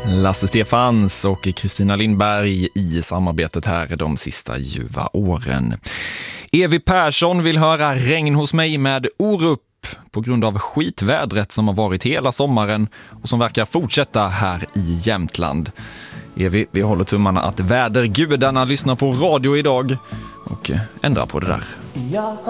Lasse Stefans och Kristina Lindberg i samarbetet här de sista ljuva åren. Evi Persson vill höra Regn hos mig med Orup på grund av skitvädret som har varit hela sommaren och som verkar fortsätta här i Jämtland. Evi, vi håller tummarna att vädergudarna lyssnar på radio idag och ändrar på det där.